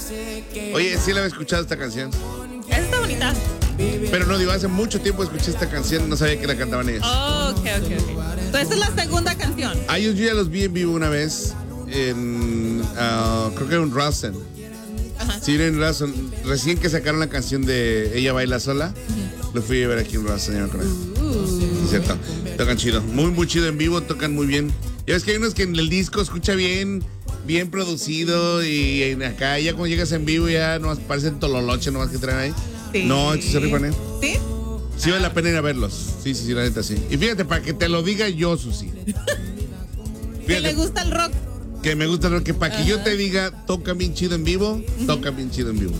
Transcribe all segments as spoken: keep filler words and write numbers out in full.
Oye, sí la había escuchado esta canción. Esa está bonita. Pero no, digo, hace mucho tiempo escuché esta canción, no sabía que la cantaban ellos. Oh, ok, ok, ok. Entonces, esta es la segunda canción. A ellos yo ya los vi en vivo una vez, en, uh, creo que era un Rasen. Ajá. Sí, en Rasen. Recién que sacaron la canción de Ella Baila Sola, uh-huh. Lo fui a ver aquí en Rasen, yo creo. Uh. Es cierto, tocan chido, muy, muy chido en vivo, tocan muy bien. Ya ves que hay unos que en el disco escucha bien, bien producido y en acá ya cuando llegas en vivo ya nomás parecen tololoche nomás que traen ahí. Sí. No, estos se rifan, ¿eh? ¿Sí? Sí vale la pena ir a verlos. Sí, sí, sí, la neta, sí. Y fíjate, para que te lo diga yo, Susi. Fíjate, que le gusta el rock. Que me gusta el rock. Que para que yo te diga, toca bien chido en vivo, uh-huh. Toca bien chido en vivo.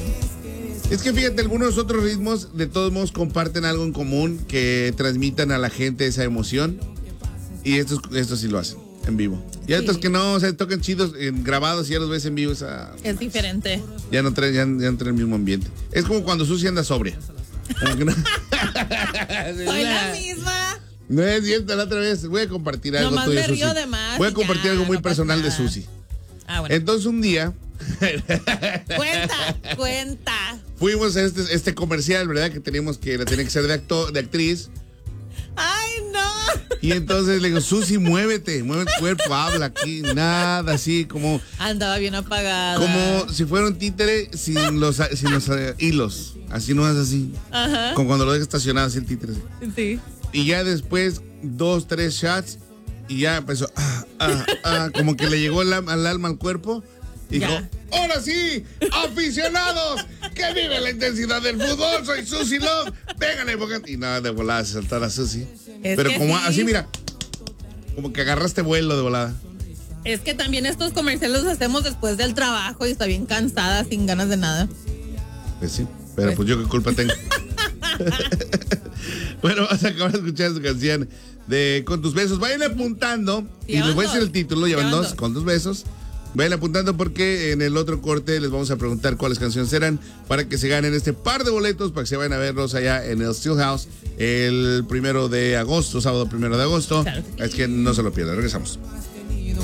Es que fíjate, algunos otros ritmos de todos modos comparten algo en común que transmitan a la gente esa emoción. Y estos, estos sí lo hacen en vivo. Y estos sí. Que no, o sea, tocan chidos en grabados y ya los ves en vivo. Esa, es diferente. Ya no traen, ya, ya no traen el mismo ambiente. Es como cuando Susi anda sobria. Como no. Soy la misma. No es cierto, la otra vez voy a compartir algo Nomás tuyo, me río Susi. De más voy a compartir ya, algo muy no personal de Susi. Ah, bueno. Entonces un día Cuenta, cuenta. Fuimos a este, este comercial, ¿verdad? Que teníamos que, la tenía que ser de actor, de actriz. Ay, no. Y entonces le digo, Susi, muévete, mueve tu cuerpo, habla aquí, nada, así como. Andaba bien apagada. Como si fuera un títere sin los, sin los uh, hilos. Así no es así. Ajá. Como cuando lo dejas estacionado así el títere. Sí. Y ya después, dos, tres shots, y ya empezó, ah, ah, ah, como que le llegó al, al alma al cuerpo. Y dijo, ahora sí, aficionados, que vive la intensidad del fútbol, soy Susi Love, pégale, porque... Y nada, de volada se saltó la Susi. Es Pero como sí. Así, mira, como que agarraste vuelo de volada. Es que también estos comerciales los hacemos después del trabajo y está bien cansada, sin ganas de nada. Pues sí, pero pues, pues yo qué culpa tengo. Bueno, vas a acabar de escuchar su canción de Con tus besos. Vayan apuntando, y les voy a decir el título, llevan dos, Con tus besos. Vayan apuntando porque en el otro corte les vamos a preguntar cuáles canciones serán para que se ganen este par de boletos para que se vayan a verlos allá en el Steel House el primero de agosto, sábado primero de agosto. Claro. Es que no se lo pierdan. Regresamos.